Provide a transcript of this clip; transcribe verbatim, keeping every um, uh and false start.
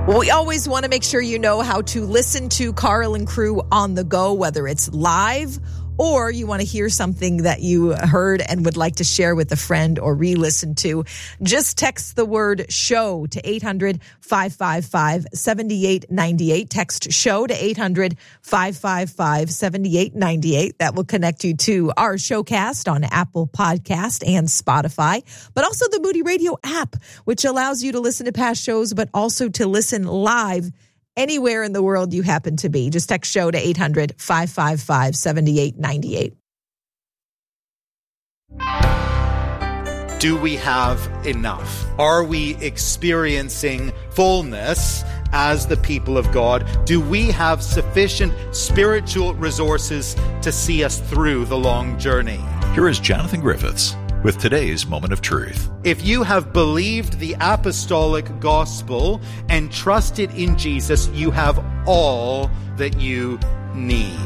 Well, we always want to make sure you know how to listen to Carl and Crew on the go, whether it's live or you want to hear something that you heard and would like to share with a friend or re-listen to. Just text the word SHOW to eight hundred, five five five, seven eight nine eight. Text SHOW to eight hundred, five five five, seven eight nine eight. That will connect you to our showcast on Apple Podcast and Spotify, but also the Moody Radio app, which allows you to listen to past shows, but also to listen live anywhere in the world you happen to be. Just text SHOW to eight hundred, five five five, seven eight nine eight. Do we have enough? Are we experiencing fullness as the people of God? Do we have sufficient spiritual resources to see us through the long journey? Here is Jonathan Griffiths with today's Moment of Truth. If you have believed the apostolic gospel and trusted in Jesus, you have all that you need.